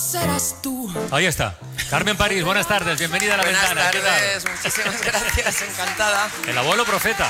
serás tú. Ahí está. Carmen París, buenas tardes, bienvenida a La Ventana. Buenas tardes, muchísimas gracias, encantada. El abuelo profeta.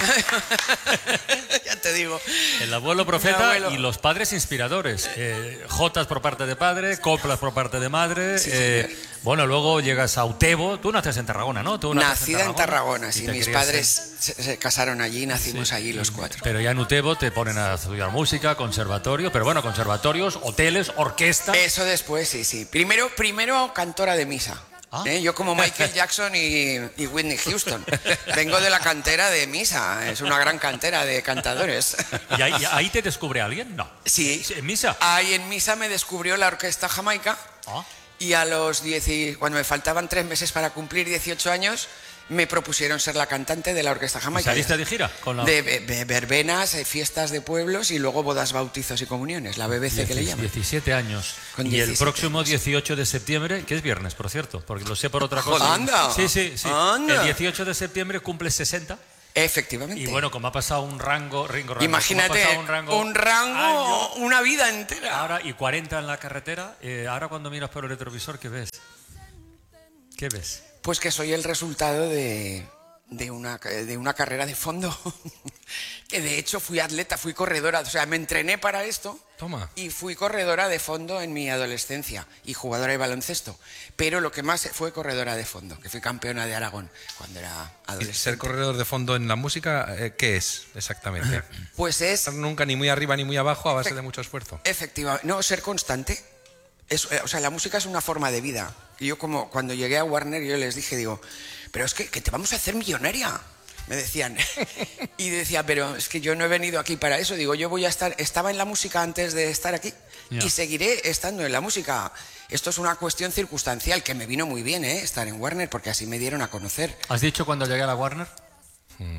Ya te digo. El abuelo profeta abuelo. y los padres inspiradores. Jotas por parte de padre, coplas por parte de madre. Sí, señor. Bueno, luego llegas a Utebo. Tú naces en Tarragona, ¿no? Tú naces Nacida en Tarragona, sí. y te Mis querías padres se casaron allí, nacimos allí los cuatro. Pero ya en Utebo te ponen a estudiar música, conservatorio. Pero bueno, conservatorios, hoteles, orquesta. Eso después, sí. Primero cantora de misa. Ah. Yo como Michael Jackson y Whitney Houston. Vengo de la cantera de misa. Es una gran cantera de cantadores. ¿Y ahí te descubre alguien? No. Sí. ¿En misa? Ahí en misa me descubrió la Orquesta Jamaica. Ah. Y a los cuando me faltaban 3 meses para cumplir 18 años, me propusieron ser la cantante de la Orquesta Jamaica. ¿Saliste de gira? Con la... De verbenas, fiestas de pueblos y luego bodas, bautizos y comuniones, la BBC que le llaman. 17 años. Con Y 17 el próximo años. 18 de septiembre, que es viernes, por cierto, porque lo sé por otra cosa. ¡Anda! Sí. ¡Anda! El 18 de septiembre cumple 60. Efectivamente. Y bueno, como ha pasado un rango, Imagínate, como ha pasado un rango, una vida entera. Ahora, y 40 en la carretera, ahora cuando miras por el retrovisor, ¿qué ves? ¿Qué ves? Pues que soy el resultado de una carrera de fondo. Que de hecho fui atleta, fui corredora, o sea, me entrené para esto. Toma. Y fui corredora de fondo en mi adolescencia y jugadora de baloncesto. Pero lo que más fue corredora de fondo, que fui campeona de Aragón cuando era ¿Y adolescente. ser corredor de fondo en la música, qué es exactamente? Pues es, Estar nunca ni muy arriba ni muy abajo a base de mucho esfuerzo. efectivamente, no, ser constante. O sea, la música es una forma de vida. Y yo como cuando llegué a Warner, yo les dije, digo, pero es que te vamos a hacer millonaria. Me decían. Y decía, pero es que yo no he venido aquí para eso. Digo, yo voy a estar, estaba en la música antes de estar aquí Ya. y seguiré estando en la música. Esto es una cuestión circunstancial que me vino muy bien, estar en Warner, porque así me dieron a conocer. ¿Has dicho cuando llegué a la Warner?